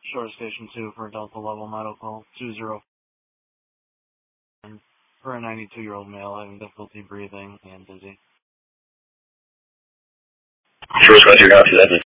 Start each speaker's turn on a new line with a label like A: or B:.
A: Shore Station 2 for Delta Level Medical 20 for a 92-year-old male having difficulty breathing and dizzy.
B: Shore Squad, you're going to